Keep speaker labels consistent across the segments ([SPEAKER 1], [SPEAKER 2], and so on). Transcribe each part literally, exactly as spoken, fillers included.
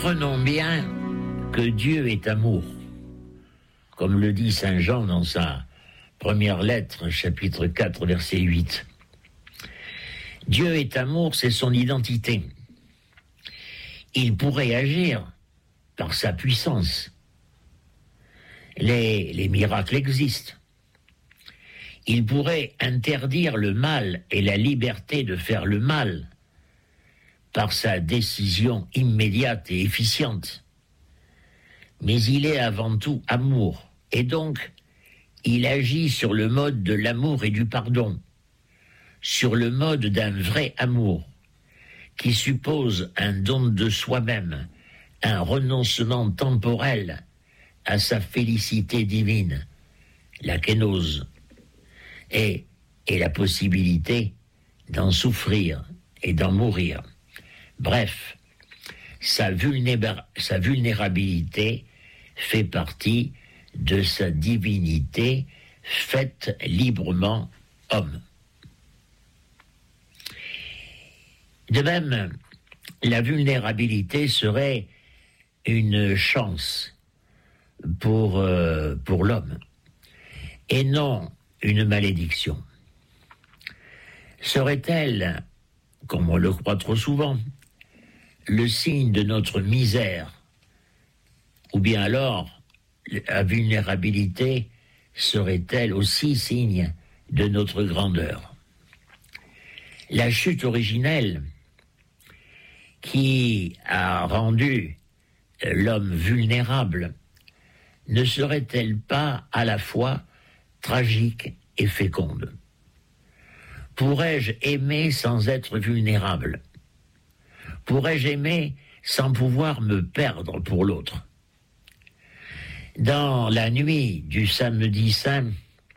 [SPEAKER 1] Comprenons bien que Dieu est amour, comme le dit saint Jean dans sa première lettre, chapitre quatre, verset huit. Dieu est amour, c'est son identité. Il pourrait agir par sa puissance. Les, les miracles existent. Il pourrait interdire le mal et la liberté de faire le mal par sa décision immédiate et efficiente. Mais il est avant tout amour, et donc il agit sur le mode de l'amour et du pardon, sur le mode d'un vrai amour, qui suppose un don de soi-même, un renoncement temporel à sa félicité divine, la kénose, et, et la possibilité d'en souffrir et d'en mourir. Bref, sa, vulnéra- sa vulnérabilité fait partie de sa divinité faite librement homme. De même, la vulnérabilité serait une chance pour, euh, pour l'homme, et non une malédiction. Serait-elle, comme on le croit trop souvent, le signe de notre misère, ou bien alors la vulnérabilité serait-elle aussi signe de notre grandeur? La chute originelle qui a rendu l'homme vulnérable ne serait-elle pas à la fois tragique et féconde? Pourrais-je aimer sans être vulnérable? Pourrais-je aimer sans pouvoir me perdre pour l'autre? Dans la nuit du samedi saint,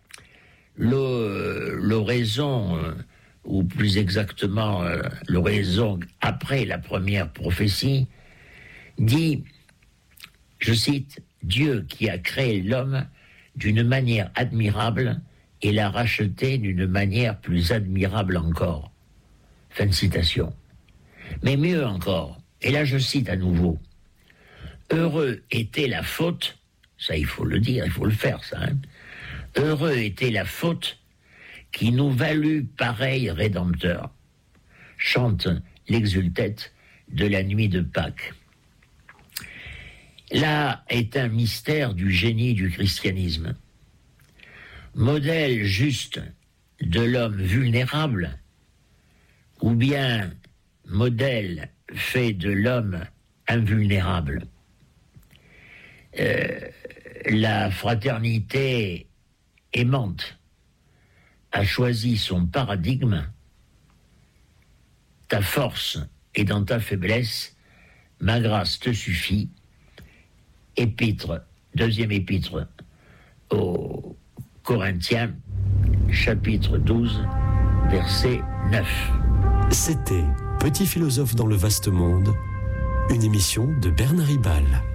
[SPEAKER 1] l'oraison, ou plus exactement l'oraison après la première prophétie, dit, je cite, « Dieu qui a créé l'homme d'une manière admirable et l'a racheté d'une manière plus admirable encore. » Fin de citation. Mais mieux encore, et là je cite à nouveau, « Heureux était la faute », ça il faut le dire, il faut le faire ça, hein, « Heureux était la faute qui nous valut pareil Rédempteur », chante l'exultète de la nuit de Pâques. Là est un mystère du génie du christianisme. Modèle juste de l'homme vulnérable, ou bien modèle fait de l'homme invulnérable. Euh, la fraternité aimante a choisi son paradigme. Ta force est dans ta faiblesse, ma grâce te suffit. Épître, deuxième épître aux Corinthiens, chapitre douze, verset neuf.
[SPEAKER 2] C'était Petit philosophe dans le vaste monde, une émission de Bernard Ribal.